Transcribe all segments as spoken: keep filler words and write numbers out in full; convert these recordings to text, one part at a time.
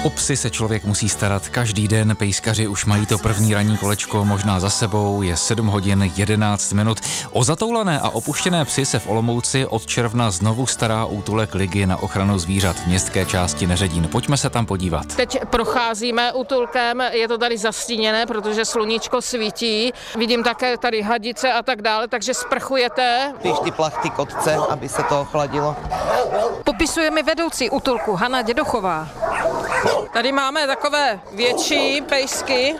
O psy se člověk musí starat každý den, pejskaři už mají to první ranní kolečko možná za sebou, je sedm hodin jedenáct minut. O zatoulané a opuštěné psy se v Olomouci od června znovu stará útulek Ligy na ochranu zvířat v městské části Neředín. Pojďme se tam podívat. Teď procházíme útulkem, je to tady zastíněné, protože sluníčko svítí. Vidím také tady hadice a tak dále, takže sprchujete. Píš ty plachty kotce, aby se to ochladilo. Popisuje mi vedoucí útulku Hana Dědochová. Tady máme takové větší pejsky.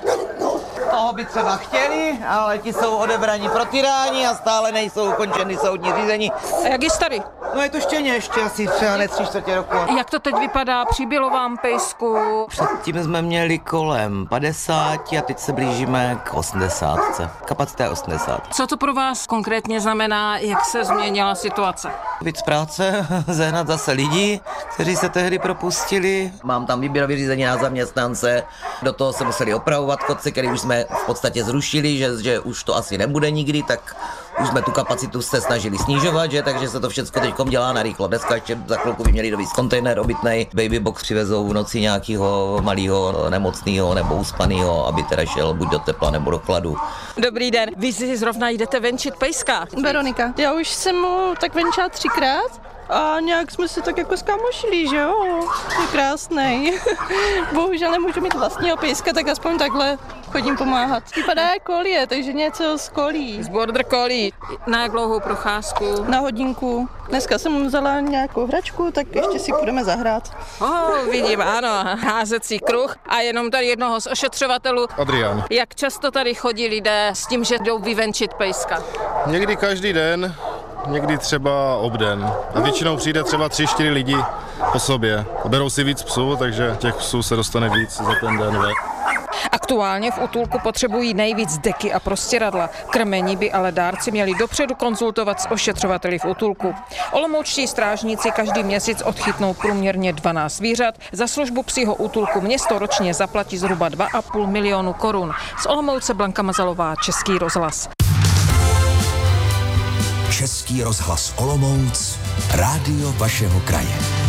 Toho by třeba chtěli, ale ti jsou odebraní pro tyrání a stále nejsou ukončeny soudní řízení. A jak je starý? No je to štěně ještě asi třeba ne tři čtvrtě roku. Jak to teď vypadá? Přibylo vám pejsku? Předtím jsme měli kolem padesáti a teď se blížíme k osmdesátce. Kapacita je osmdesát. Co to pro vás konkrétně znamená, jak se změnila situace? Víc práce, zehnat zase lidi, kteří se tehdy propustili. Mám tam výběrové řízení na zaměstnance, do toho se museli opravovat kotce, který už jsme v podstatě zrušili, že, že už to asi nebude nikdy, tak už jsme tu kapacitu se snažili snižovat, že, takže se to všechno teďkom dělá na rychlo. Dneska ještě za chvilku by měli dovíc kontejner obytnej, babybox přivezou v noci nějakého malého nemocného nebo uspaného, aby teda šel buď do tepla nebo do chladu. Dobrý den, vy si zrovna jdete venčit pejska. Veronika, já už jsem mu tak venčila třikrát a nějak jsme si tak jako zkamošili, že jo, je krásnej. Bohužel nemůžu mít vlastního pejska, tak aspoň takhle chodím pomáhat. Vypadá jak kolie, takže něco z kolí. Z border collie. Na jak dlouhou procházku? Na hodinku. Dneska jsem vzala nějakou hračku, tak ještě si půjdeme zahrát. Oh, vidím, ano, házecí kruh a jenom tady jednoho z ošetřovatelů. Adrián. Jak často tady chodí lidé s tím, že jdou vyvenčit pejska? Někdy každý den, někdy třeba obden. A většinou přijde třeba tři, čtyři lidi po sobě. Berou si víc psů, takže těch psů se dostane víc za ten den. Ve. Aktuálně v útulku potřebují nejvíc deky a prostěradla. Krmení by ale dárci měli dopředu konzultovat s ošetřovateli v útulku. Olomoučtí strážníci každý měsíc odchytnou průměrně dvanáct zvířat. Za službu psího útulku město ročně zaplatí zhruba dva a půl milionu korun. Z Olomouce Blanka Mazalová, Český rozhlas. Český rozhlas Olomouc, rádio vašeho kraje.